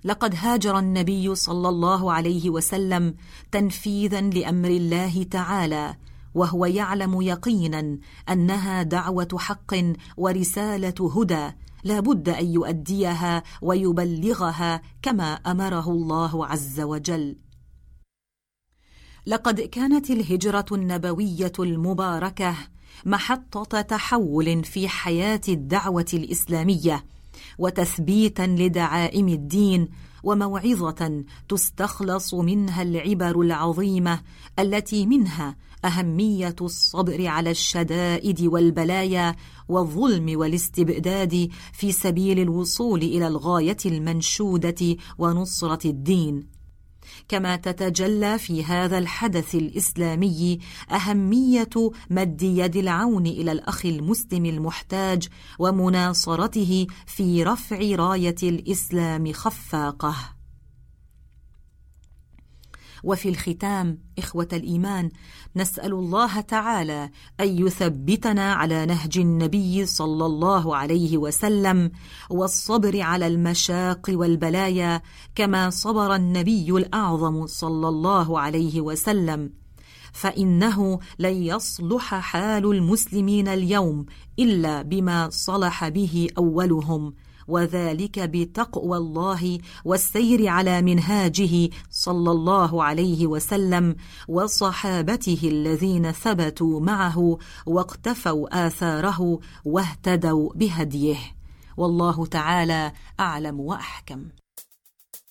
لقد هاجر النبي صلى الله عليه وسلم تنفيذا لأمر الله تعالى، وهو يعلم يقينا أنها دعوة حق ورسالة هدى لا بد أن يؤديها ويبلغها كما أمره الله عز وجل. لقد كانت الهجرة النبوية المباركة محطة تحول في حياة الدعوة الإسلامية، وتثبيتا لدعائم الدين، وموعظة تستخلص منها العبر العظيمة التي منها أهمية الصبر على الشدائد والبلايا والظلم والاستبداد في سبيل الوصول إلى الغاية المنشودة ونصرة الدين. كما تتجلى في هذا الحدث الإسلامي أهمية مد يد العون إلى الأخ المسلم المحتاج ومناصرته في رفع راية الإسلام خفاقة. وفي الختام إخوة الإيمان، نسأل الله تعالى أن يثبتنا على نهج النبي صلى الله عليه وسلم والصبر على المشاق والبلايا كما صبر النبي الأعظم صلى الله عليه وسلم، فإنه لن يصلح حال المسلمين اليوم إلا بما صلح به أولهم، وذلك بتقوى الله والسير على منهاجه صلى الله عليه وسلم وصحابته الذين ثبتوا معه واقتفوا آثاره واهتدوا بهديه. والله تعالى أعلم وأحكم.